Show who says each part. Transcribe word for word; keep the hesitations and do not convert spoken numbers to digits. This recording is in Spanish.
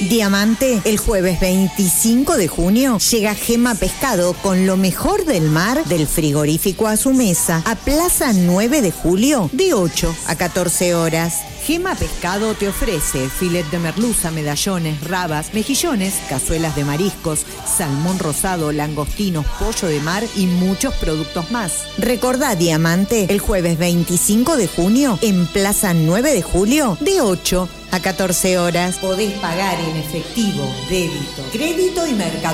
Speaker 1: Diamante, el jueves veinticinco de junio llega Gema Pescado con lo mejor del mar del frigorífico a su mesa a Plaza nueve de julio de ocho a catorce horas. Gema Pescado te ofrece filet de merluza, medallones, rabas, mejillones, cazuelas de mariscos, salmón rosado, langostinos, pollo de mar y muchos productos más. Recordá, Diamante, el jueves veinticinco de junio en Plaza nueve de julio de ocho a catorce horas. Podés pagar en efectivo, débito, crédito y mercado.